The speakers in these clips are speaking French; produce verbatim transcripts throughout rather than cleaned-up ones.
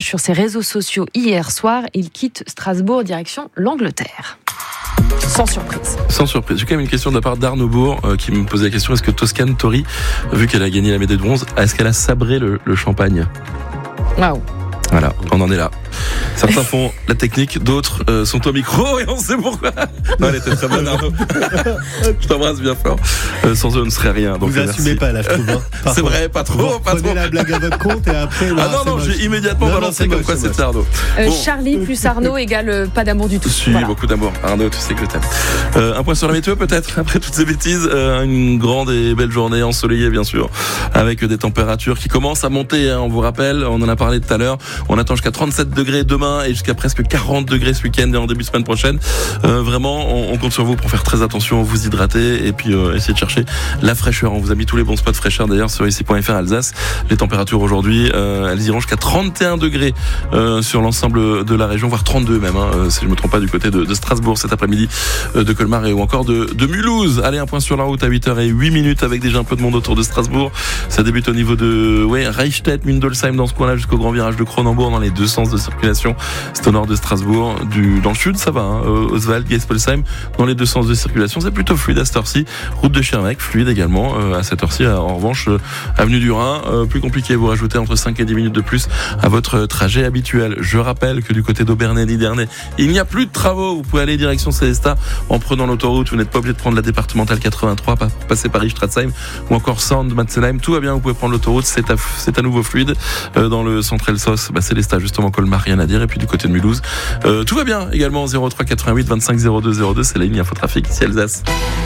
sur ses réseaux sociaux hier soir. Il quitte Strasbourg direction l'Angleterre. Sans surprise. Sans surprise. J'ai quand même une question de la part d'Arnaud Bourg euh, qui me posait la question, est-ce que Toscane Tori, vu qu'elle a gagné la médaille de bronze, est-ce qu'elle a sabré le, le champagne ? Waouh. Voilà, on en est là. Certains font la technique, d'autres euh, sont au micro et on sait pourquoi. Non, elle était très bonne, Arnaud. Je t'embrasse bien fort. Euh, sans eux, on ne serait rien. Donc vous assumez pas là, je trouve. Hein. C'est vrai, pas trop, vous pas trop. Prenez la blague à votre compte et après. Là, ah non, non, j'ai immédiatement non, balancé non, comme moche, quoi c'était Arnaud. Euh, bon. Charlie plus Arnaud égale euh, pas d'amour du tout. Si, voilà. Beaucoup d'amour. Arnaud, tu sais que je t'aime. Euh, un point sur la météo peut-être, après toutes ces bêtises. Euh, une grande et belle journée ensoleillée, bien sûr, avec des températures qui commencent à monter. Hein, on vous rappelle, on en a parlé tout à l'heure. On attend jusqu'à trente-sept degrés demain et jusqu'à presque quarante degrés ce week-end et en début de semaine prochaine. Euh, vraiment, on, on compte sur vous pour faire très attention, vous hydrater et puis euh, essayer de chercher la fraîcheur. On vous a mis tous les bons spots fraîcheur d'ailleurs sur ici point f r Alsace. Les températures aujourd'hui, euh, elles iront jusqu'à trente et un degrés euh, sur l'ensemble de la région, voire trente-deux même, hein, si je me trompe pas, du côté de, de Strasbourg cet après-midi, euh, de Colmar et ou encore de, de Mulhouse. Allez, un point sur la route à huit heures huit minutes avec déjà un peu de monde autour de Strasbourg. Ça débute au niveau de ouais, Reichstätt, Mundolsheim dans ce coin-là jusqu'au grand virage de Cronenbourg dans les deux sens de circulation. C'est au nord de Strasbourg. Du, dans le sud, ça va, hein, Oswald, Geispolsheim, dans les deux sens de circulation. C'est plutôt fluide à cette heure-ci. Route de Schirmeck, fluide également euh, à cette heure-ci. En revanche, euh, avenue du Rhin, euh, plus compliqué. Vous rajoutez entre cinq et dix minutes de plus à votre trajet habituel. Je rappelle que du côté d'Aubernay, Nidernais, il n'y a plus de travaux. Vous pouvez aller direction Célestat en prenant l'autoroute. Vous n'êtes pas obligé de prendre la départementale quatre-vingt-trois pour passer par Richtstratzheim ou encore Sand, Matzenheim. Tout va bien. Vous pouvez prendre l'autoroute. C'est à, c'est à nouveau fluide. Euh, dans le centre Elsos, bah, Célestat, justement, Colmar, rien à dire. Et puis du côté de Mulhouse, euh, tout va bien également. Zéro trois quatre-vingt-huit vingt-cinq zéro deux zéro deux, c'est la ligne Infotrafic ici Alsace.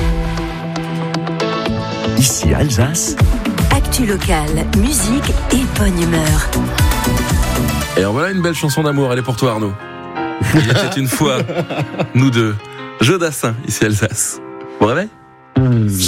Ici Alsace. Actu locale, musique et bonne humeur. Et alors voilà une belle chanson d'amour, elle est pour toi Arnaud. Il était une fois, nous deux, Jodassin ici Alsace. Bon réveil.